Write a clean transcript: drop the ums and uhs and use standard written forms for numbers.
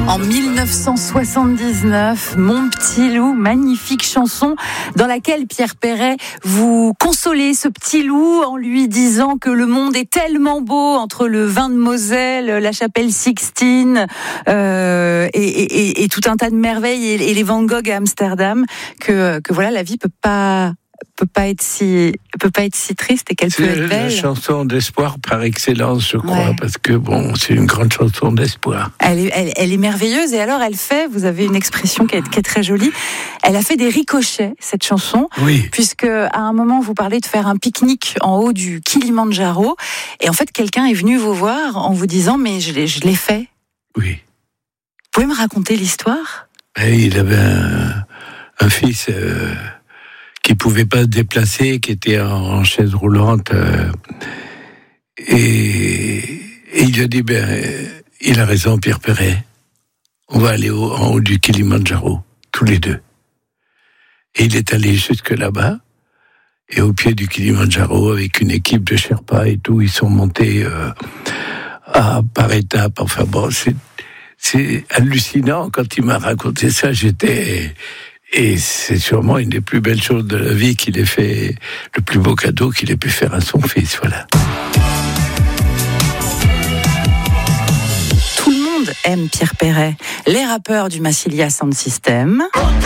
En 1979, Mon petit loup, magnifique chanson dans laquelle Pierre Perret vous consolez ce petit loup en lui disant que le monde est tellement beau entre le vin de Moselle, la chapelle Sixtine et tout un tas de merveilles et les Van Gogh à Amsterdam que voilà, la vie peut pas être si triste et qu'elle peut être belle. C'est la chanson d'espoir par excellence, je crois, parce que c'est une grande chanson d'espoir. Elle est merveilleuse, et alors elle fait, vous avez une expression qui est très jolie, elle a fait des ricochets, cette chanson, puisque à un moment vous parlez de faire un pique-nique en haut du Kilimandjaro, et en fait quelqu'un est venu vous voir en vous disant mais je l'ai fait. Oui. Vous pouvez me raconter l'histoire ? Il avait un fils qui pouvait pas se déplacer, qui était en chaise roulante, et il lui a dit il a raison, Pierre Perret, on va aller en haut du Kilimandjaro, tous les deux. Et il est allé jusque là-bas, et au pied du Kilimandjaro, avec une équipe de Sherpas et tout, ils sont montés par étapes. Enfin c'est hallucinant. Quand il m'a raconté ça, et c'est sûrement une des plus belles choses de la vie qu'il ait fait, le plus beau cadeau qu'il ait pu faire à son fils, voilà. Tout le monde aime Pierre Perret. Les rappeurs du Massilia Sound System.